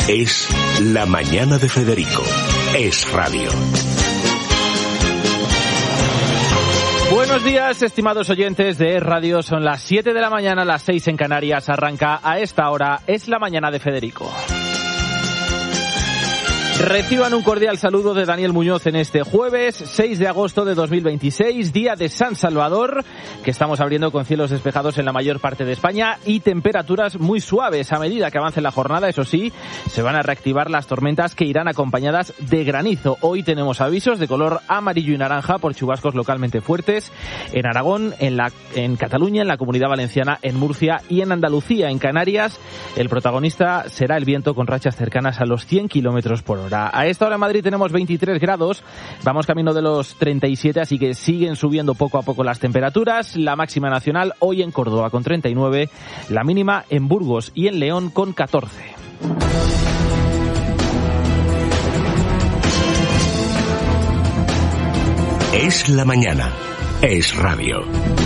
Es La Mañana de Federico. Es radio. Buenos días, estimados oyentes de Es Radio. Son las 7 de la mañana, las 6 en Canarias. Arranca a esta hora Es La Mañana de Federico. Reciban un cordial saludo de Daniel Muñoz en este jueves 6 de agosto de 2026, día de San Salvador, que estamos abriendo con cielos despejados en la mayor parte de España y temperaturas muy suaves. A medida que avance la jornada, eso sí, se van a reactivar las tormentas que irán acompañadas de granizo. Hoy tenemos avisos de color amarillo y naranja por chubascos localmente fuertes en Aragón, en Cataluña, en la Comunidad Valenciana, en Murcia y en Andalucía. En Canarias, el protagonista será el viento con rachas cercanas a los 100 kilómetros por hora. A esta hora en Madrid tenemos 23 grados, vamos camino de los 37, así que siguen subiendo poco a poco las temperaturas. La máxima nacional hoy en Córdoba con 39, la mínima en Burgos y en León con 14. Es la mañana, es radio.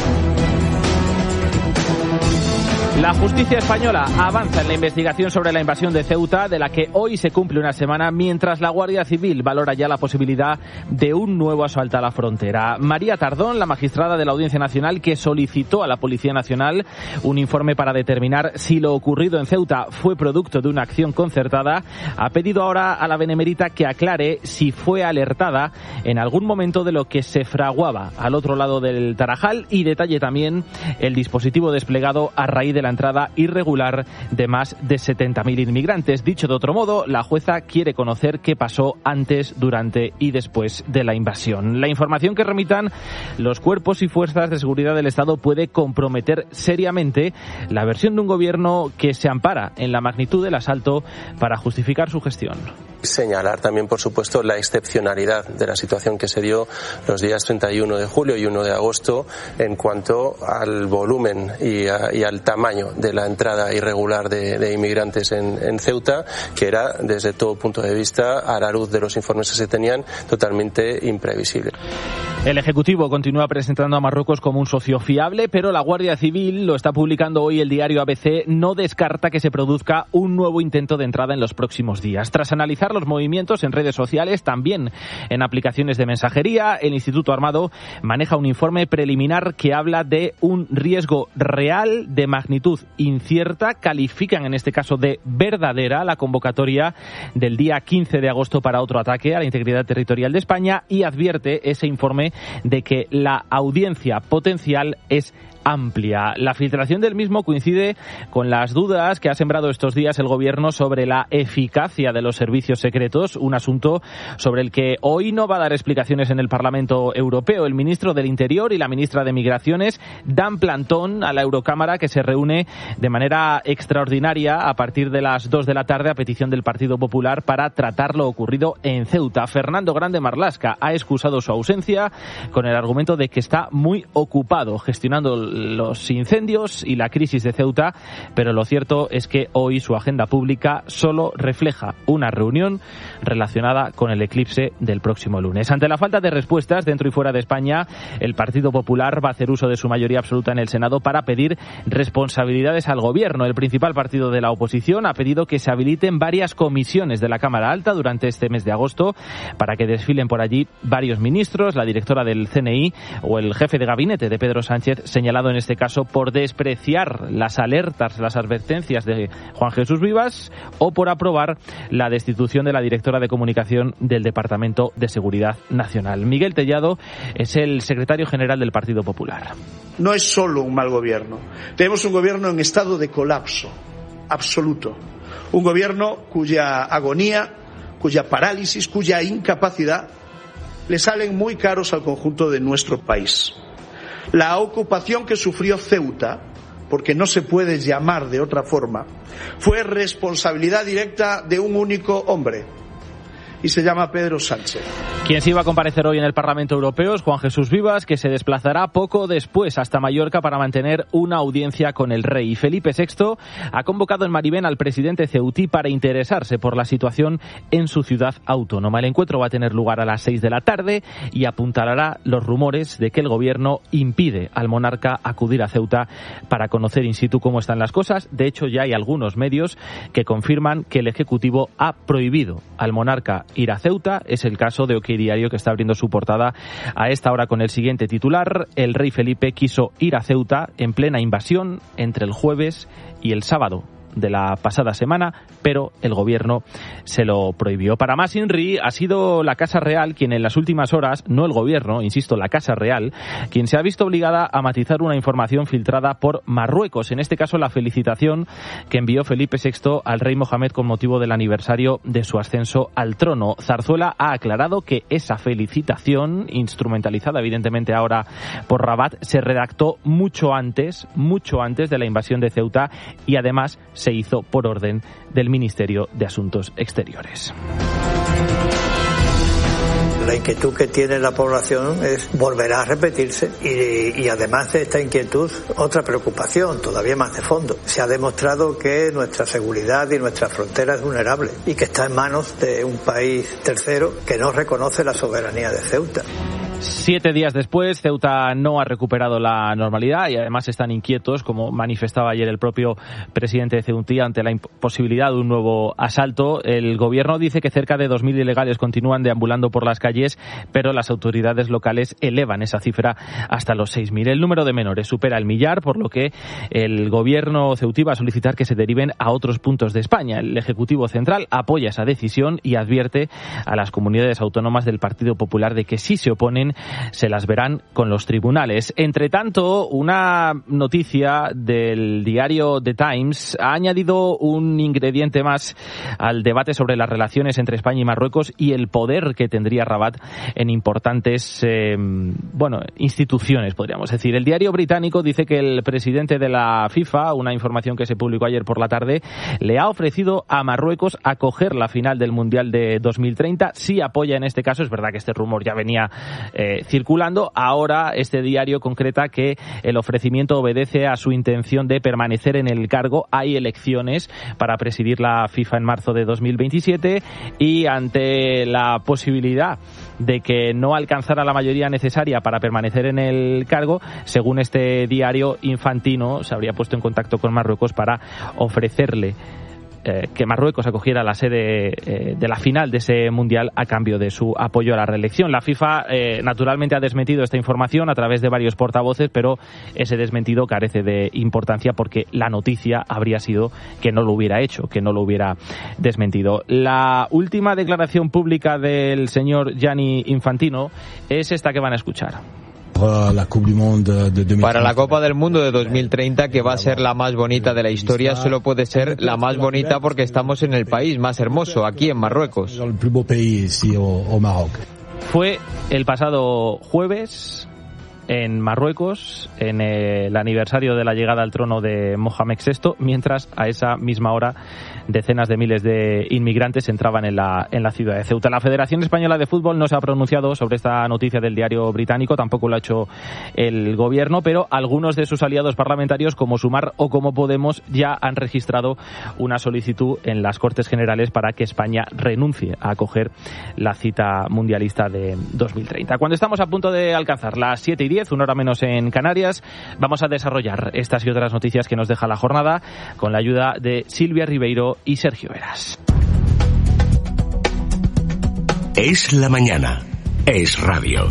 La justicia española avanza en la investigación sobre la invasión de Ceuta, de la que hoy se cumple una semana, mientras la Guardia Civil valora ya la posibilidad de un nuevo asalto a la frontera. María Tardón, la magistrada de la Audiencia Nacional, que solicitó a la Policía Nacional un informe para determinar si lo ocurrido en Ceuta fue producto de una acción concertada, ha pedido ahora a la Benemérita que aclare si fue alertada en algún momento de lo que se fraguaba al otro lado del Tarajal y detalle también el dispositivo desplegado a raíz de la entrada irregular de más de 70.000 inmigrantes. Dicho de otro modo, la jueza quiere conocer qué pasó antes, durante y después de la invasión. La información que remitan los cuerpos y fuerzas de seguridad del Estado puede comprometer seriamente la versión de un gobierno que se ampara en la magnitud del asalto para justificar su gestión. Señalar también, por supuesto, la excepcionalidad de la situación que se dio los días 31 de julio y 1 de agosto en cuanto al volumen y al tamaño de la entrada irregular de inmigrantes en Ceuta, que era, desde todo punto de vista, a la luz de los informes que se tenían, totalmente imprevisible. El Ejecutivo continúa presentando a Marruecos como un socio fiable, pero la Guardia Civil, lo está publicando hoy el diario ABC, no descarta que se produzca un nuevo intento de entrada en los próximos días. Tras analizar los movimientos en redes sociales, también en aplicaciones de mensajería, el Instituto Armado maneja un informe preliminar que habla de un riesgo real de magnitud incierta. Califican en este caso de verdadera la convocatoria del día 15 de agosto para otro ataque a la integridad territorial de España y advierte ese informe de que la audiencia potencial es amplia. La filtración del mismo coincide con las dudas que ha sembrado estos días el Gobierno sobre la eficacia de los servicios secretos, un asunto sobre el que hoy no va a dar explicaciones en el Parlamento Europeo. El ministro del Interior y la ministra de Migraciones dan plantón a la Eurocámara, que se reúne de manera extraordinaria a partir de las 2 de la tarde a petición del Partido Popular para tratar lo ocurrido en Ceuta. Fernando Grande Marlaska ha excusado su ausencia con el argumento de que está muy ocupado gestionando los incendios y la crisis de Ceuta, pero lo cierto es que hoy su agenda pública solo refleja una reunión relacionada con el eclipse del próximo lunes. Ante la falta de respuestas dentro y fuera de España, el Partido Popular va a hacer uso de su mayoría absoluta en el Senado para pedir responsabilidades al Gobierno. El principal partido de la oposición ha pedido que se habiliten varias comisiones de la Cámara Alta durante este mes de agosto para que desfilen por allí varios ministros, la directora del CNI o el jefe de gabinete de Pedro Sánchez, señalado en este caso por despreciar las alertas, las advertencias de Juan Jesús Vivas o por aprobar la destitución de la directora de comunicación del Departamento de Seguridad Nacional. Miguel Tellado es el secretario general del Partido Popular. No es solo un mal gobierno. Tenemos un gobierno en estado de colapso absoluto. Un gobierno cuya agonía, cuya parálisis, cuya incapacidad le salen muy caros al conjunto de nuestro país. La ocupación que sufrió Ceuta, porque no se puede llamar de otra forma, fue responsabilidad directa de un único hombre, y se llama Pedro Sánchez. Quien sí va a comparecer hoy en el Parlamento Europeo es Juan Jesús Vivas, que se desplazará poco después hasta Mallorca para mantener una audiencia con el rey. Felipe VI ha convocado en Maribén al presidente ceutí para interesarse por la situación en su ciudad autónoma. El encuentro va a tener lugar a las 6 de la tarde y apuntalará los rumores de que el gobierno impide al monarca acudir a Ceuta para conocer in situ cómo están las cosas. De hecho, ya hay algunos medios que confirman que el Ejecutivo ha prohibido al monarca ir a Ceuta. Es el caso de OK Diario, que está abriendo su portada a esta hora con el siguiente titular: el rey Felipe quiso ir a Ceuta en plena invasión entre el jueves y el sábado de la pasada semana, pero el gobierno se lo prohibió. Para más INRI, ha sido la Casa Real quien en las últimas horas, no el gobierno, insisto, la Casa Real, quien se ha visto obligada a matizar una información filtrada por Marruecos, en este caso la felicitación que envió Felipe VI al rey Mohamed con motivo del aniversario de su ascenso al trono. Zarzuela ha aclarado que esa felicitación, instrumentalizada evidentemente ahora por Rabat, se redactó mucho antes de la invasión de Ceuta y además se hizo por orden del Ministerio de Asuntos Exteriores. La inquietud que tiene la población volverá a repetirse y además de esta inquietud, otra preocupación todavía más de fondo. Se ha demostrado que nuestra seguridad y nuestra frontera es vulnerable y que está en manos de un país tercero que no reconoce la soberanía de Ceuta. 7 días después, Ceuta no ha recuperado la normalidad y además están inquietos, como manifestaba ayer el propio presidente de Ceutí, ante la imposibilidad de un nuevo asalto. El gobierno dice que cerca de 2.000 ilegales continúan deambulando por las calles, pero las autoridades locales elevan esa cifra hasta los 6.000. El número de menores supera el millar, por lo que el gobierno ceutí va a solicitar que se deriven a otros puntos de España. El Ejecutivo Central apoya esa decisión y advierte a las comunidades autónomas del Partido Popular de que si se oponen se las verán con los tribunales. Entre tanto, una noticia del diario The Times ha añadido un ingrediente más al debate sobre las relaciones entre España y Marruecos y el poder que tendría Rabat en importantes instituciones, podríamos decir. El diario británico dice que el presidente de la FIFA, una información que se publicó ayer por la tarde, le ha ofrecido a Marruecos acoger la final del Mundial de 2030 si apoya en este caso. Es verdad que este rumor ya venía circulando. Ahora este diario concreta que el ofrecimiento obedece a su intención de permanecer en el cargo. Hay elecciones para presidir la FIFA en marzo de 2027 y ante la posibilidad de que no alcanzara la mayoría necesaria para permanecer en el cargo, según este diario, Infantino se habría puesto en contacto con Marruecos para ofrecerle que Marruecos acogiera la sede de la final de ese mundial a cambio de su apoyo a la reelección. La FIFA naturalmente ha desmentido esta información a través de varios portavoces, pero ese desmentido carece de importancia porque la noticia habría sido que no lo hubiera hecho, que no lo hubiera desmentido. La última declaración pública del señor Gianni Infantino es esta que van a escuchar. Para la Copa del Mundo de 2030, que va a ser la más bonita de la historia, solo puede ser la más bonita porque estamos en el país más hermoso, aquí en Marruecos. Fue el pasado jueves en Marruecos, en el aniversario de la llegada al trono de Mohamed VI, mientras a esa misma hora decenas de miles de inmigrantes entraban en la ciudad de Ceuta. La Federación Española de Fútbol no se ha pronunciado sobre esta noticia del diario británico, tampoco lo ha hecho el gobierno, pero algunos de sus aliados parlamentarios, como Sumar o como Podemos, ya han registrado una solicitud en las Cortes Generales para que España renuncie a acoger la cita mundialista de 2030. Cuando estamos a punto de alcanzar las 7:10, una hora menos en Canarias, vamos a desarrollar estas y otras noticias que nos deja la jornada con la ayuda de Silvia Ribeiro y Sergio Veras. Es la mañana. Es radio.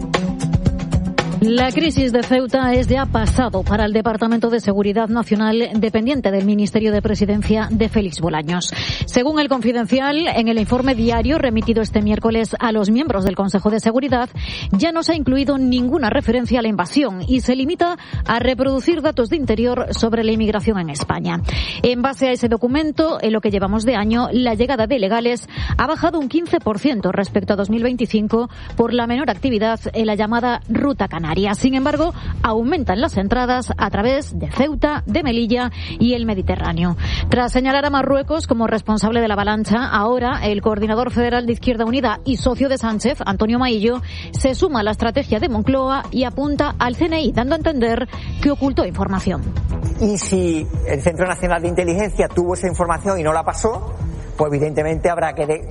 La crisis de Ceuta es ya pasado para el Departamento de Seguridad Nacional dependiente del Ministerio de Presidencia de Félix Bolaños. Según El Confidencial, en el informe diario remitido este miércoles a los miembros del Consejo de Seguridad, ya no se ha incluido ninguna referencia a la invasión y se limita a reproducir datos de interior sobre la inmigración en España. En base a ese documento, en lo que llevamos de año, la llegada de ilegales ha bajado un 15% respecto a 2025 por la menor actividad en la llamada Ruta Canaria. Canarias. Sin embargo, aumentan las entradas a través de Ceuta, de Melilla y el Mediterráneo. Tras señalar a Marruecos como responsable de la avalancha, ahora el coordinador federal de Izquierda Unida y socio de Sánchez, Antonio Maillo, se suma a la estrategia de Moncloa y apunta al CNI, dando a entender que ocultó información. Y si el Centro Nacional de Inteligencia tuvo esa información y no la pasó, pues evidentemente habrá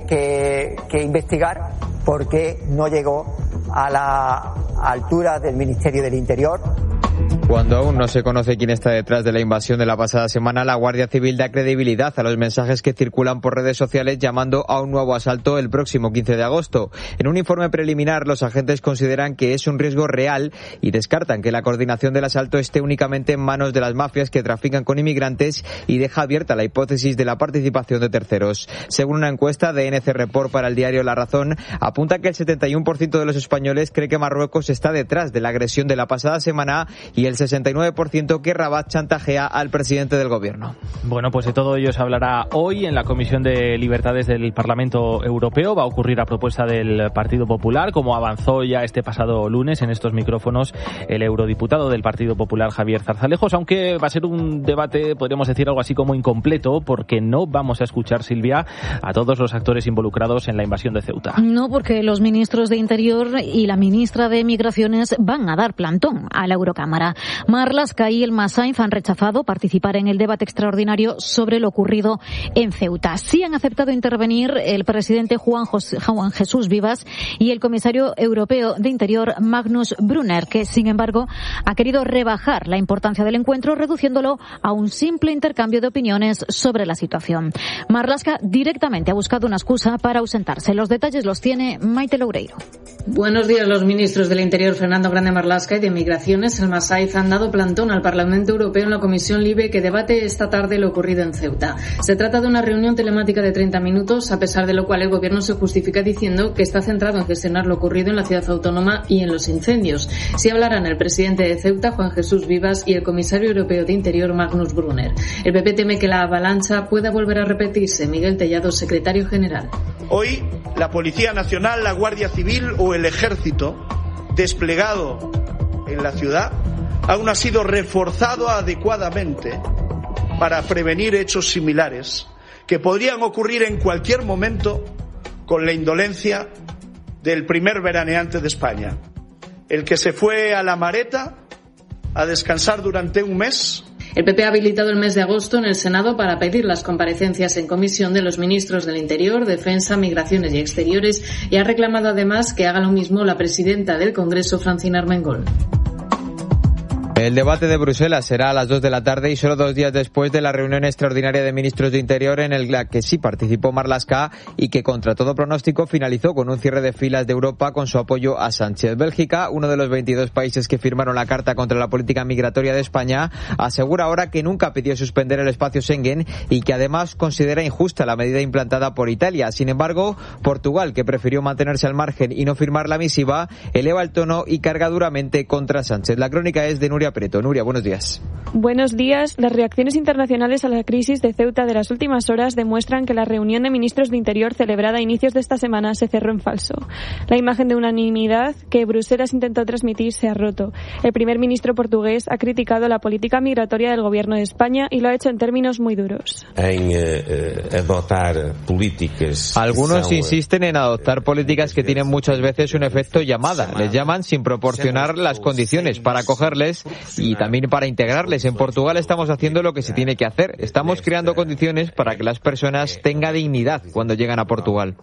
que investigar por qué no llegó a la altura del Ministerio del Interior. Cuando aún no se conoce quién está detrás de la invasión de la pasada semana, la Guardia Civil da credibilidad a los mensajes que circulan por redes sociales llamando a un nuevo asalto el próximo 15 de agosto. En un informe preliminar, los agentes consideran que es un riesgo real y descartan que la coordinación del asalto esté únicamente en manos de las mafias que trafican con inmigrantes y deja abierta la hipótesis de la participación de terceros. Según una encuesta de NC Report para el diario La Razón, apunta que el 71% de los españoles cree que Marruecos está detrás de la agresión de la pasada semana y el 69% que Rabat chantajea al presidente del gobierno. Bueno, pues de todo ello se hablará hoy en la Comisión de Libertades del Parlamento Europeo. Va a ocurrir a propuesta del Partido Popular, como avanzó ya este pasado lunes en estos micrófonos el eurodiputado del Partido Popular, Javier Zarzalejos, aunque va a ser un debate, podríamos decir algo así como incompleto, porque no vamos a escuchar, Silvia, a todos los actores involucrados en la invasión de Ceuta. No, porque los ministros de Interior y la ministra de Migraciones van a dar plantón a la Eurocámara. Marlaska y Elma Sainz han rechazado participar en el debate extraordinario sobre lo ocurrido en Ceuta. Sí han aceptado intervenir el presidente Juan Jesús Vivas y el comisario europeo de Interior, Magnus Brunner, que sin embargo ha querido rebajar la importancia del encuentro, reduciéndolo a un simple intercambio de opiniones sobre la situación. Marlaska directamente ha buscado una excusa para ausentarse. Los detalles los tiene Maite Loureiro. Buenos días. Los ministros del Interior, Fernando Grande Marlaska, y de Migraciones, Elma Sainz, han dado plantón al Parlamento Europeo en la Comisión LIBE, que debate esta tarde lo ocurrido en Ceuta. Se trata de una reunión telemática de 30 minutos, a pesar de lo cual el Gobierno se justifica diciendo que está centrado en gestionar lo ocurrido en la ciudad autónoma y en los incendios. Sí hablarán el presidente de Ceuta, Juan Jesús Vivas, y el comisario europeo de Interior, Magnus Brunner. El PP teme que la avalancha pueda volver a repetirse. Miguel Tellado, secretario general. Hoy, la Policía Nacional, la Guardia Civil o el Ejército desplegado en la ciudad aún ha sido reforzado adecuadamente para prevenir hechos similares que podrían ocurrir en cualquier momento con la indolencia del primer veraneante de España, el que se fue a La Mareta a descansar durante un mes. El PP ha habilitado el mes de agosto en el Senado para pedir las comparecencias en comisión de los ministros del Interior, Defensa, Migraciones y Exteriores, y ha reclamado además que haga lo mismo la presidenta del Congreso, Francina Armengol. El debate de Bruselas será a las 2 de la tarde y solo 2 días después de la reunión extraordinaria de ministros de Interior en la que sí participó Marlaska y que contra todo pronóstico finalizó con un cierre de filas de Europa con su apoyo a Sánchez. Bélgica, uno de los 22 países que firmaron la Carta contra la Política Migratoria de España, asegura ahora que nunca pidió suspender el espacio Schengen y que además considera injusta la medida implantada por Italia. Sin embargo, Portugal, que prefirió mantenerse al margen y no firmar la misiva, eleva el tono y carga duramente contra Sánchez. La crónica es de Nuria Preto. Nuria, buenos días. Buenos días. Las reacciones internacionales a la crisis de Ceuta de las últimas horas demuestran que la reunión de ministros de Interior celebrada a inicios de esta semana se cerró en falso. La imagen de unanimidad que Bruselas intentó transmitir se ha roto. El primer ministro portugués ha criticado la política migratoria del gobierno de España y lo ha hecho en términos muy duros. Algunos insisten en adoptar políticas que tienen muchas veces un efecto llamada. Les llaman sin proporcionar las condiciones para acogerles y también para integrarles. En Portugal estamos haciendo lo que se tiene que hacer. Estamos creando condiciones para que las personas tengan dignidad cuando llegan a Portugal.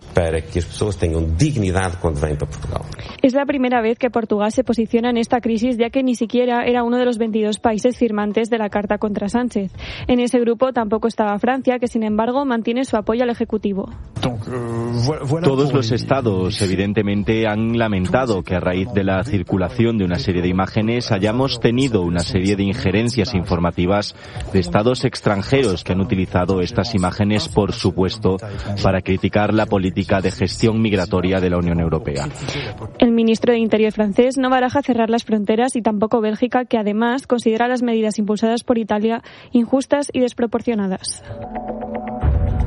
Es la primera vez que Portugal se posiciona en esta crisis, ya que ni siquiera era uno de los 22 países firmantes de la Carta contra Sánchez. En ese grupo tampoco estaba Francia, que sin embargo mantiene su apoyo al Ejecutivo. Todos los estados evidentemente han lamentado que a raíz de la circulación de una serie de imágenes hayamos tenido una serie de injerencias informativas de estados extranjeros que han utilizado estas imágenes, por supuesto, para criticar la política de gestión migratoria de la Unión Europea. El ministro de Interior francés no baraja cerrar las fronteras y tampoco Bélgica, que además considera las medidas impulsadas por Italia injustas y desproporcionadas.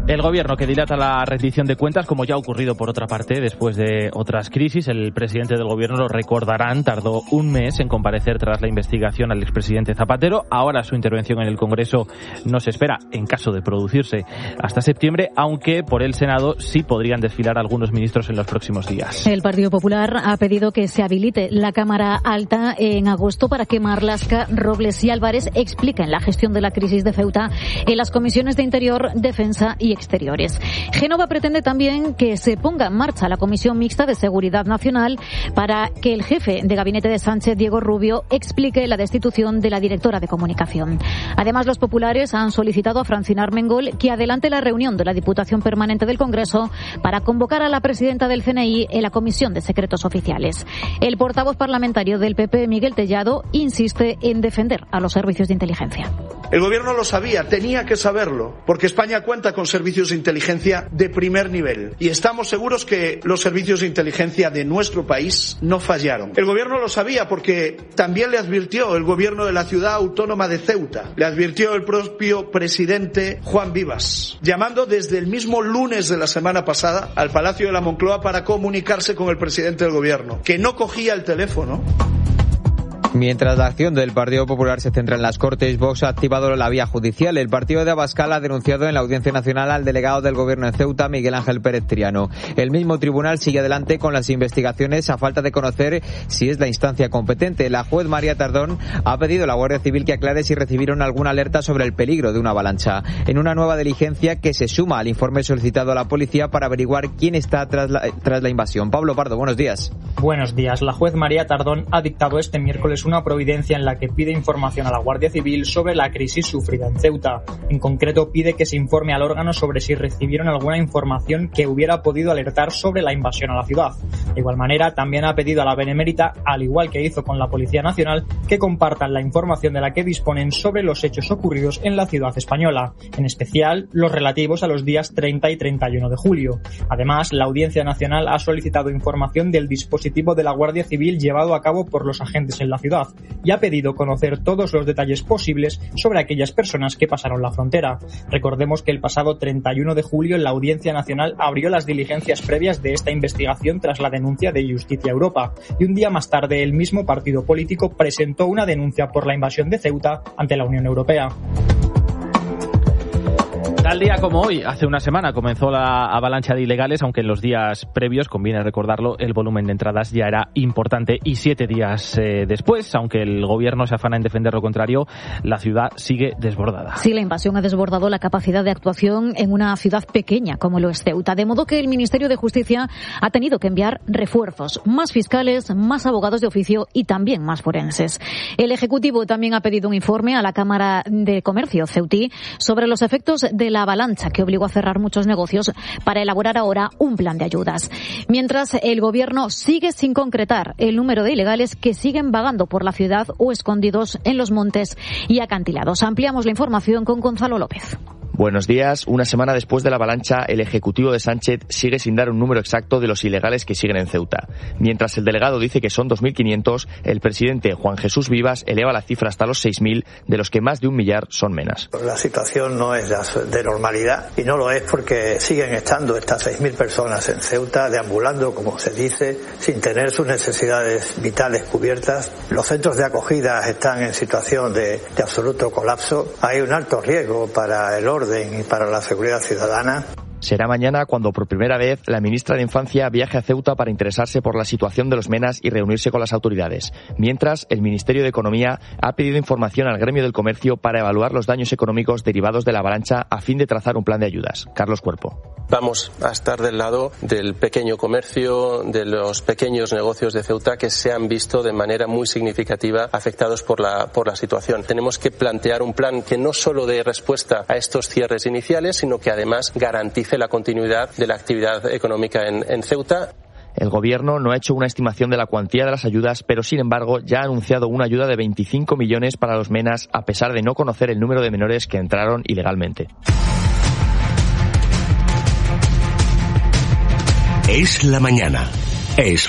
El gobierno que dilata la rendición de cuentas, como ya ha ocurrido por otra parte después de otras crisis. El presidente del gobierno, lo recordarán, tardó un mes en comparecer tras la investigación al expresidente Zapatero. Ahora su intervención en el Congreso no se espera, en caso de producirse, hasta septiembre, aunque por el Senado sí podrían desfilar algunos ministros en los próximos días. El Partido Popular ha pedido que se habilite la Cámara Alta en agosto para que Marlaska, Robles y Álvarez expliquen la gestión de la crisis de Ceuta en las comisiones de Interior, Defensa y Exteriores. Génova pretende también que se ponga en marcha la Comisión Mixta de Seguridad Nacional para que el jefe de gabinete de Sánchez, Diego Rubio, explique la destitución de la directora de Comunicación. Además, los populares han solicitado a Francina Armengol que adelante la reunión de la Diputación Permanente del Congreso para convocar a la presidenta del CNI en la Comisión de Secretos Oficiales. El portavoz parlamentario del PP, Miguel Tellado, insiste en defender a los servicios de inteligencia. El gobierno lo sabía, tenía que saberlo, porque España cuenta con servicios de inteligencia de primer nivel y estamos seguros que los servicios de inteligencia de nuestro país no fallaron. El gobierno lo sabía porque también le advirtió el gobierno de la ciudad autónoma de Ceuta, le advirtió el propio presidente Juan Vivas, llamando desde el mismo lunes de la semana pasada al Palacio de la Moncloa para comunicarse con el presidente del gobierno, que no cogía el teléfono. Mientras la acción del Partido Popular se centra en las Cortes, Vox ha activado la vía judicial. El partido de Abascal ha denunciado en la Audiencia Nacional al delegado del Gobierno en Ceuta, Miguel Ángel Pérez Triano. El mismo tribunal sigue adelante con las investigaciones a falta de conocer si es la instancia competente. La juez María Tardón ha pedido a la Guardia Civil que aclare si recibieron alguna alerta sobre el peligro de una avalancha, en una nueva diligencia que se suma al informe solicitado a la policía para averiguar quién está tras la invasión. Pablo Pardo, buenos días. Buenos días. La juez María Tardón ha dictado este miércoles una providencia en la que pide información a la Guardia Civil sobre la crisis sufrida en Ceuta. En concreto, pide que se informe al órgano sobre si recibieron alguna información que hubiera podido alertar sobre la invasión a la ciudad. De igual manera, también ha pedido a la Benemérita, al igual que hizo con la Policía Nacional, que compartan la información de la que disponen sobre los hechos ocurridos en la ciudad española, en especial los relativos a los días 30 y 31 de julio. Además, la Audiencia Nacional ha solicitado información del dispositivo de la Guardia Civil llevado a cabo por los agentes en la ciudad y ha pedido conocer todos los detalles posibles sobre aquellas personas que pasaron la frontera. Recordemos que el pasado 31 de julio la Audiencia Nacional abrió las diligencias previas de esta investigación tras la denuncia de Justicia Europa y un día más tarde el mismo partido político presentó una denuncia por la invasión de Ceuta ante la Unión Europea. Tal día como hoy, hace una semana, comenzó la avalancha de ilegales, aunque en los días previos, conviene recordarlo, el volumen de entradas ya era importante. Y 7 días después, aunque el gobierno se afana en defender lo contrario, la ciudad sigue desbordada. Sí, la invasión ha desbordado la capacidad de actuación en una ciudad pequeña como lo es Ceuta, de modo que el Ministerio de Justicia ha tenido que enviar refuerzos, más fiscales, más abogados de oficio y también más forenses. El Ejecutivo también ha pedido un informe a la Cámara de Comercio ceutí sobre los efectos de la avalancha que obligó a cerrar muchos negocios para elaborar ahora un plan de ayudas. Mientras, el gobierno sigue sin concretar el número de ilegales que siguen vagando por la ciudad o escondidos en los montes y acantilados. Ampliamos la información con Gonzalo López. Buenos días. Una semana después de la avalancha, el Ejecutivo de Sánchez sigue sin dar un número exacto de los ilegales que siguen en Ceuta. Mientras el delegado dice que son 2.500, el presidente Juan Jesús Vivas eleva la cifra hasta los 6.000, de los que más de 1 millar son menas. La situación no es de normalidad y no lo es porque siguen estando estas 6.000 personas en Ceuta deambulando, como se dice, sin tener sus necesidades vitales cubiertas. Los centros de acogida están en situación de absoluto colapso. Hay un alto riesgo para el orden y para la seguridad ciudadana. Será mañana cuando por primera vez la ministra de Infancia viaje a Ceuta para interesarse por la situación de los menas y reunirse con las autoridades. Mientras, el Ministerio de Economía ha pedido información al gremio del comercio para evaluar los daños económicos derivados de la avalancha a fin de trazar un plan de ayudas. Carlos Cuerpo. Vamos a estar del lado del pequeño comercio, de los pequeños negocios de Ceuta que se han visto de manera muy significativa afectados por la situación. Tenemos que plantear un plan que no solo dé respuesta a estos cierres iniciales, sino que además garantice la continuidad de la actividad económica en Ceuta. El gobierno no ha hecho una estimación de la cuantía de las ayudas, pero sin embargo ya ha anunciado una ayuda de 25 millones para los menas, a pesar de no conocer el número de menores que entraron ilegalmente. Es la mañana. Es